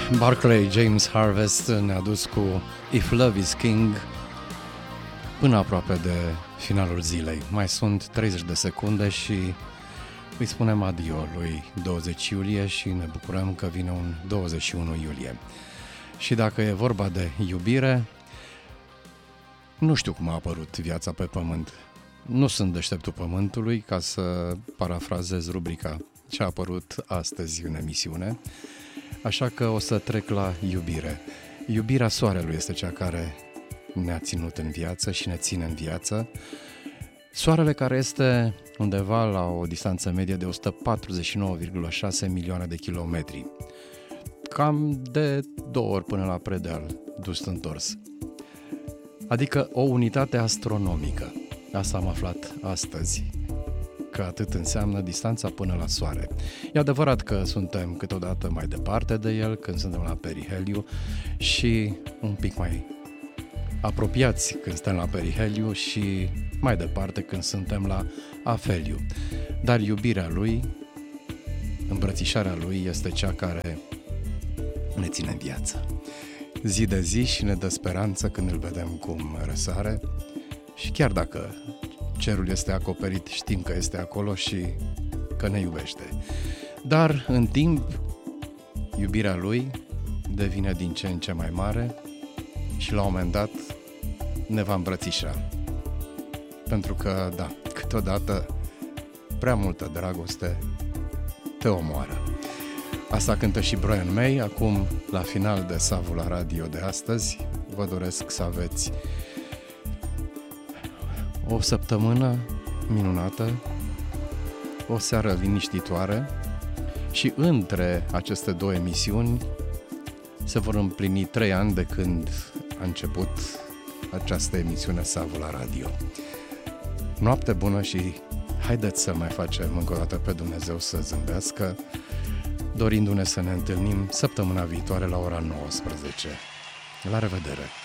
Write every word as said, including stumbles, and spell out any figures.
Barclay James Harvest ne-a dus cu If Love is King până aproape de finalul zilei. Mai sunt treizeci de secunde și îi spunem adio lui douăzeci iulie și ne bucurăm că vine un douăzeci și unu iulie. Și dacă e vorba de iubire, nu știu cum a apărut viața pe pământ. Nu sunt deșteptul pământului, ca să parafrazez rubrica ce a apărut astăzi în emisiune, așa că o să trec la iubire. Iubirea soarelui este cea care ne-a ținut în viață și ne ține în viață. Soarele care este undeva la o distanță medie de o sută patruzeci și nouă virgulă șase milioane de kilometri, cam de două ori până la predeal, dus întors. Adică o unitate astronomică. Asta am aflat astăzi, că atât înseamnă distanța până la Soare. E adevărat că suntem câteodată mai departe de el când suntem la periheliu și un pic mai apropiați când suntem la periheliu și mai departe când suntem la afeliu. Dar iubirea lui, îmbrățișarea lui este cea care ne ține în viață. Zi de zi și ne dă speranță când îl vedem cum răsare și chiar dacă cerul este acoperit, știm că este acolo și că ne iubește. Dar în timp, iubirea lui devine din ce în ce mai mare și la un moment dat ne va îmbrățișa. Pentru că, da, câteodată prea multă dragoste te omoară. Asta cântă și Brian May. Acum, la final de Savula Radio de astăzi, vă doresc să aveți o săptămână minunată, o seară liniștitoare și între aceste două emisiuni se vor împlini trei ani de când a început această emisiune Savula Radio. Noapte bună și haideți să mai facem încă o dată pe Dumnezeu să zâmbească, dorindu-ne să ne întâlnim săptămâna viitoare la ora nouăsprezece. La revedere!